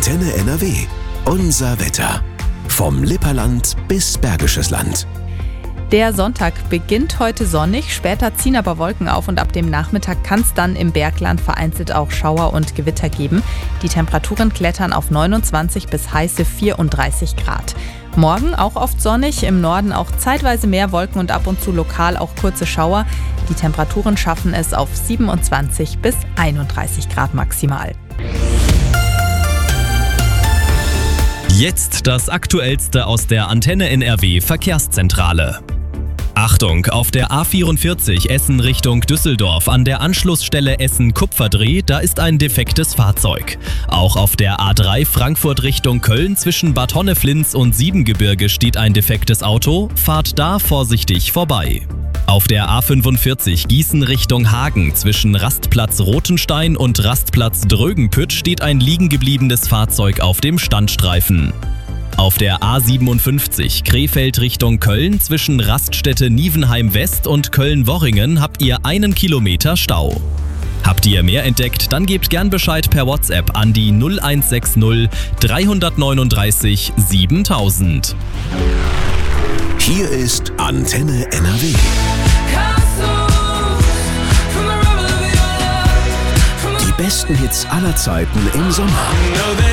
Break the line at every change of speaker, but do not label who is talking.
Antenne NRW. Unser Wetter. Vom Lipperland bis Bergisches Land.
Der Sonntag beginnt heute sonnig, später ziehen aber Wolken auf und ab dem Nachmittag kann es dann im Bergland vereinzelt auch Schauer und Gewitter geben. Die Temperaturen klettern auf 29 bis heiße 34 Grad. Morgen auch oft sonnig, im Norden auch zeitweise mehr Wolken und ab und zu lokal auch kurze Schauer. Die Temperaturen schaffen es auf 27 bis 31 Grad maximal.
Jetzt das Aktuellste aus der Antenne NRW Verkehrszentrale. Achtung, auf der A44 Essen Richtung Düsseldorf an der Anschlussstelle Essen-Kupferdreh, da ist ein defektes Fahrzeug. Auch auf der A3 Frankfurt Richtung Köln zwischen Bad Honneflins und Siebengebirge steht ein defektes Auto, fahrt da vorsichtig vorbei. Auf der A45 Gießen Richtung Hagen zwischen Rastplatz Rothenstein und Rastplatz Drögenpütt steht ein liegengebliebenes Fahrzeug auf dem Standstreifen. Auf der A57 Krefeld Richtung Köln zwischen Raststätte Nievenheim West und Köln-Worringen habt ihr 1 Kilometer Stau. Habt ihr mehr entdeckt, dann gebt gern Bescheid per WhatsApp an die 0160 339 7000.
Hier ist Antenne NRW. Die besten Hits aller Zeiten im Sommer.